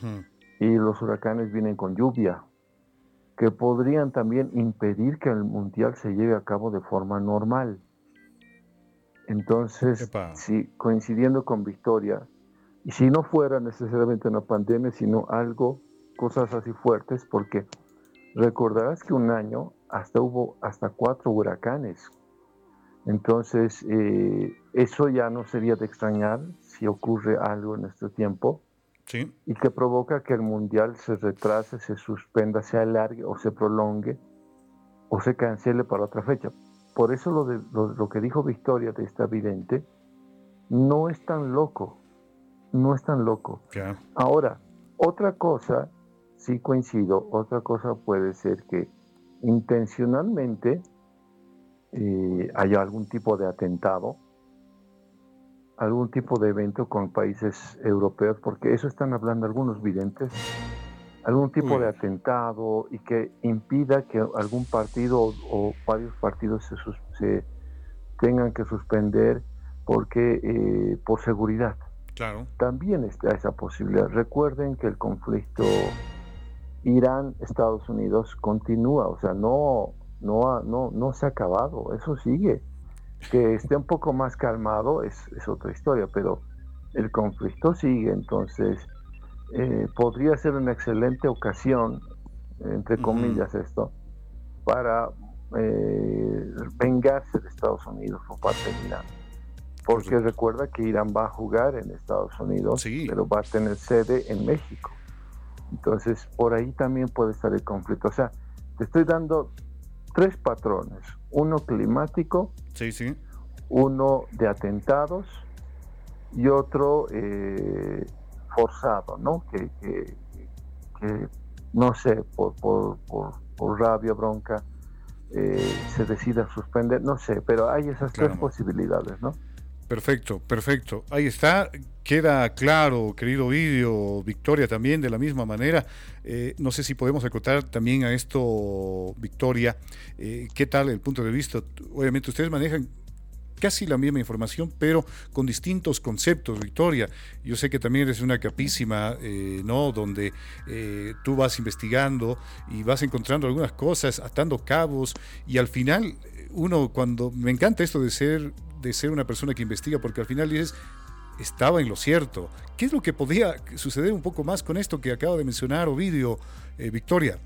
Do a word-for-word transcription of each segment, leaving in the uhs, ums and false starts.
Uh-huh. Y los huracanes vienen con lluvia, que podrían también impedir que el mundial se lleve a cabo de forma normal. Entonces, Epa. sí, coincidiendo con Victoria, y si no fuera necesariamente una pandemia, sino algo, cosas así fuertes, porque recordarás que un año hasta hubo hasta cuatro huracanes. Entonces, eh, eso ya no sería de extrañar si ocurre algo en este tiempo Sí. y que provoca que el mundial se retrase, se suspenda, se alargue o se prolongue o se cancele para otra fecha. Por eso lo, de, lo, lo que dijo Victoria de esta vidente no es tan loco, no es tan loco. Ya. Ahora, otra cosa, sí coincido, otra cosa puede ser que intencionalmente eh, haya algún tipo de atentado, algún tipo de evento con países europeos, porque eso están hablando algunos videntes, algún tipo de Uy. atentado y que impida que algún partido o, o varios partidos se, sus, se, tengan que suspender porque eh, por seguridad. Claro. También está esa posibilidad. Recuerden que el conflicto Irán-Estados Unidos continúa, o sea, no, no, no, no se ha acabado, eso sigue. Que esté un poco más calmado es, es otra historia, pero el conflicto sigue, entonces eh, podría ser una excelente ocasión, entre Uh-huh. comillas esto, para eh, vengarse de Estados Unidos por parte de Irán. Porque Correcto. recuerda que Irán va a jugar en Estados Unidos, Sí. pero va a tener sede en México. Entonces, por ahí también puede estar el conflicto. O sea, te estoy dando tres patrones. Uno climático, Sí, sí. uno de atentados y otro eh, forzado, ¿no? Que, que, que, no sé, por, por, por, por rabia, bronca, eh, se decida suspender, no sé, pero hay esas tres Claro. posibilidades, ¿no? Perfecto, perfecto. Ahí está, queda claro, querido Ovidio, Victoria también de la misma manera. Eh, no sé si podemos acotar también a esto, Victoria, eh, ¿qué tal el punto de vista? Obviamente ustedes manejan casi la misma información, pero con distintos conceptos, Victoria. Yo sé que también eres una capísima, eh, ¿no? Donde eh, tú vas investigando y vas encontrando algunas cosas, atando cabos, y al final uno cuando... Me encanta esto de ser, de ser una persona que investiga, porque al final dices, estaba en lo cierto. ¿Qué es lo que podía suceder un poco más con esto que acaba de mencionar Ovidio, eh, Victoria?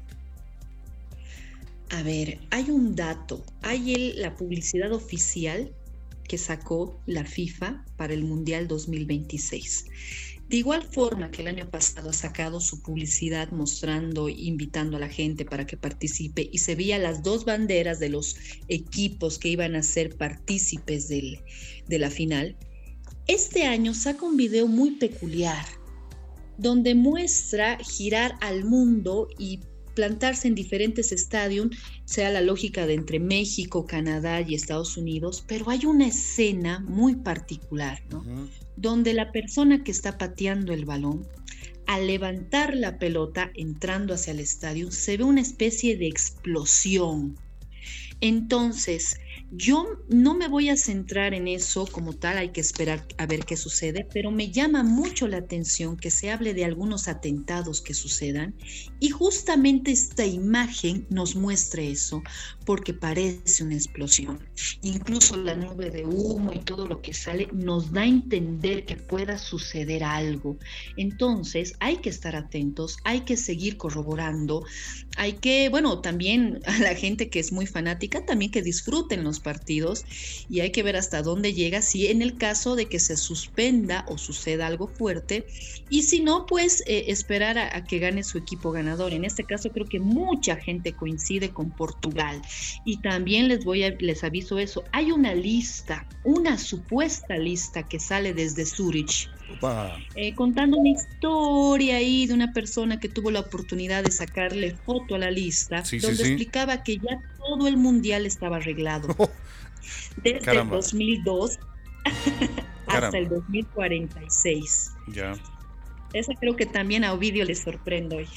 A ver, hay un dato, hay el, la publicidad oficial que sacó la FIFA para el Mundial dos mil veintiséis. De igual forma que el año pasado ha sacado su publicidad mostrando, invitando a la gente para que participe y se veía las dos banderas de los equipos que iban a ser partícipes del, de la final, este año saca un video muy peculiar donde muestra girar al mundo y plantarse en diferentes estadios, sea la lógica de entre México, Canadá y Estados Unidos, pero hay una escena muy particular, ¿no? Uh-huh. Donde la persona que está pateando el balón, al levantar la pelota entrando hacia el estadio, se ve una especie de explosión. Entonces, yo no me voy a centrar en eso como tal, hay que esperar a ver qué sucede, pero me llama mucho la atención que se hable de algunos atentados que sucedan y justamente esta imagen nos muestre eso, porque parece una explosión. Incluso la nube de humo y todo lo que sale nos da a entender que pueda suceder algo. Entonces, hay que estar atentos, hay que seguir corroborando, hay que, bueno, también a la gente que es muy fanática, también que disfruten los partidos y hay que ver hasta dónde llega, si en el caso de que se suspenda o suceda algo fuerte, y si no, pues eh, esperar a, a que gane su equipo ganador. En este caso creo que mucha gente coincide con Portugal y también les voy a, les aviso eso, hay una lista, una supuesta lista que sale desde Zurich, eh, contando una historia ahí de una persona que tuvo la oportunidad de sacarle foto a la lista, sí, donde sí, sí. explicaba que ya todo el mundial estaba arreglado. Oh, desde caramba. El dos mil dos hasta caramba. El dos mil cuarenta y seis. Ya. Esa creo que también a Ovidio le sorprende hoy.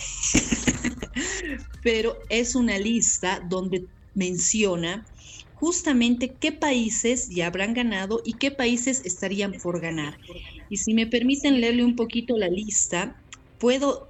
Pero es una lista donde menciona justamente qué países ya habrán ganado y qué países estarían por ganar. Y si me permiten leerle un poquito la lista, puedo